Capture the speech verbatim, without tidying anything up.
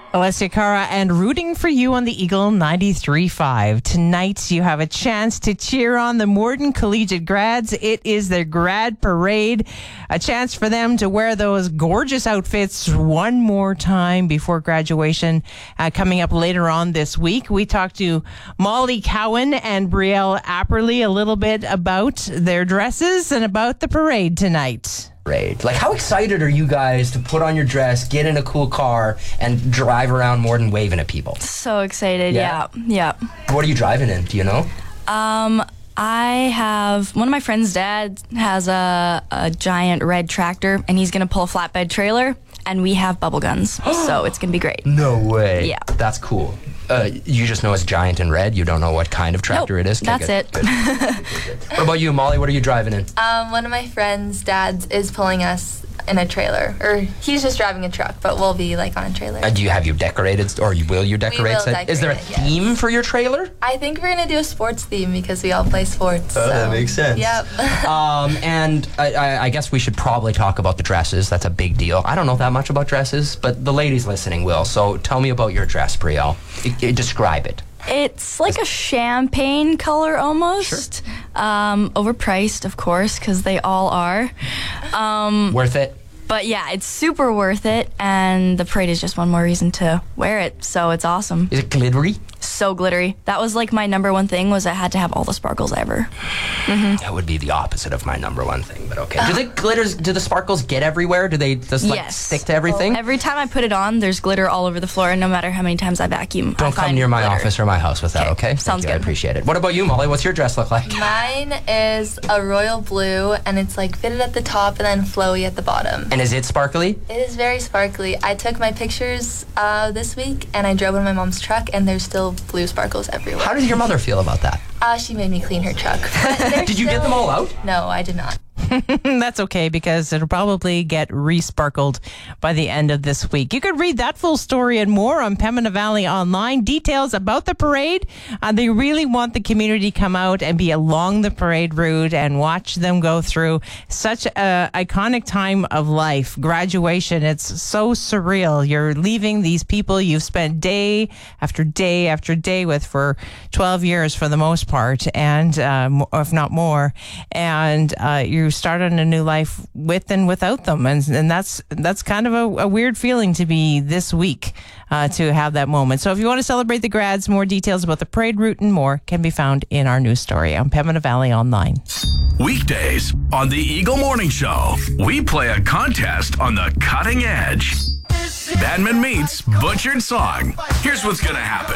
Alessia Cara and rooting for you on the Eagle ninety-three point five. Tonight, you have a chance to cheer on the Morden Collegiate grads. It is their grad parade, a chance for them to wear those gorgeous outfits one more time before graduation, uh, coming up later on this week. We talked to Molly Cowan and Brielle Apperly a little bit about their dresses and about the parade tonight. Like, how excited are you guys to put on your dress, get in a cool car, and drive around Morden waving at people? So excited, yeah. yeah. yeah. What are you driving in? Do you know? Um, I have, one of my friend's dad has a, a giant red tractor, and he's going to pull a flatbed trailer, and we have bubble guns, so it's going to be great. No way. Yeah. That's cool. Uh, you just know it's giant and red. You don't know what kind of tractor nope, it is? That's good, it. Good. Good, good, good. What about you, Molly? What are you driving in? Um, one of my friends' dads is pulling us in a trailer, or he's just driving a truck, but we'll be like on a trailer. Uh, do you have you decorated, or you, will you decorate? We will it? decorate Is there a it, theme yes. for your trailer? I think we're gonna do a sports theme because we all play sports. Oh, so. that makes sense. Yep. um, and I, I, I guess we should probably talk about the dresses. That's a big deal. I don't know that much about dresses, but the ladies listening will. So tell me about your dress, Brielle. I, I, describe it. It's like a champagne color almost. Sure. Um, overpriced, of course, because they all are. Um, Worth it? But yeah, it's super worth it, and the parade is just one more reason to wear it, so it's awesome. Is it glittery? So glittery. That was like my number one thing, was I had to have all the sparkles ever. Mm-hmm. That would be the opposite of my number one thing, but okay. Do the glitters, do the sparkles get everywhere? Do they just like yes. stick to everything? Well, every time I put it on, there's glitter all over the floor, and no matter how many times I vacuum, Don't I come find near my glitter. office or my house with that, okay? Sounds Thank you, good. I appreciate it. What about you, Molly? What's your dress look like? Mine is a royal blue, and it's like fitted at the top and then flowy at the bottom. And is it sparkly? It is very sparkly. I took my pictures uh, this week, and I drove in my mom's truck, and there's still blue sparkles everywhere. How does your mother feel about that? Uh, she made me clean her truck. Did you still... get them all out? No, I did not. That's okay, because it'll probably get re-sparkled by the end of this week. You could read that full story and more on Pembina Valley Online. Details about the parade. Uh, they really want the community to come out and be along the parade route and watch them go through such an iconic time of life. Graduation, it's so surreal. You're leaving these people you've spent day after day after day with for twelve years for the most part, and uh, if not more. And uh, you start on a new life with and without them, and and that's that's kind of a, a weird feeling to be this week uh, to have that moment. So if you want to celebrate the grads, more details about the parade route and more can be found in our news story on Pembina Valley Online. Weekdays on the Eagle Morning Show, we play a contest on the cutting edge. Badman meets Butchered Song. Here's what's gonna happen.